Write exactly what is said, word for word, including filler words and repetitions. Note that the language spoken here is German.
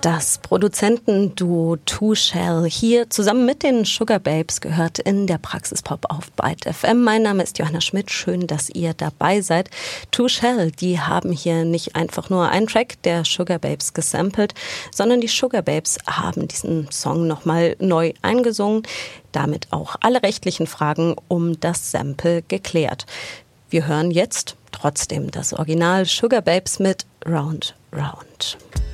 Das Produzentenduo Two Shell hier zusammen mit den Sugababes gehört in der Praxispop auf Byte F M. Mein Name ist Johanna Schmidt, schön, dass ihr dabei seid. Two Shell, die haben hier nicht einfach nur einen Track der Sugababes gesampelt, sondern die Sugababes haben diesen Song nochmal neu eingesungen, damit auch alle rechtlichen Fragen um das Sample geklärt. Wir hören jetzt trotzdem das Original Sugababes mit Round Round.